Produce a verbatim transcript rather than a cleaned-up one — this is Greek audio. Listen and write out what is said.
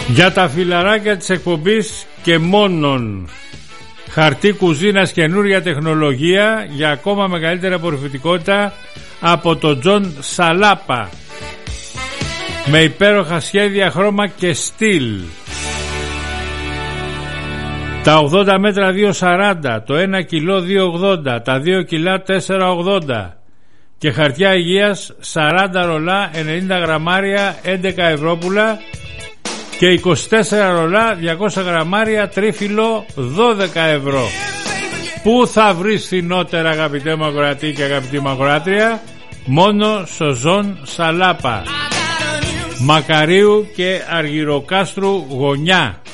Για τα φιλαράκια της εκπομπής και μόνον. Χαρτί κουζίνας, καινούρια τεχνολογία για ακόμα μεγαλύτερη απορροφητικότητα από τον Τζον Σαλάπα. Με υπέροχα σχέδια, χρώμα και στυλ. Τα ογδόντα μέτρα δύο σαράντα, το ένα κιλό δύο ογδόντα, τα δύο κιλά τέσσερα ογδόντα. Και χαρτιά υγείας σαράντα ρολά, ενενήντα γραμμάρια, έντεκα ευρώ. Και είκοσι τέσσερα ρολά, διακόσια γραμμάρια, τρίφυλλο, δώδεκα ευρώ. Πού θα βρεις φθηνότερα, αγαπητέ μου ακροατή και αγαπητή μου ακροάτρια? Μόνο στο Ζων Σαλάπα, Μακαρίου και Αργυροκάστρου γωνιά.